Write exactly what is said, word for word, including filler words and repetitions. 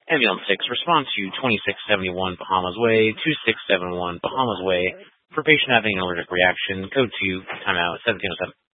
Ambulance six, response to twenty-six seventy-one Bahamas Way, two six seven one Bahamas Way. For patient having an allergic reaction, code two, timeout seventeen oh seven.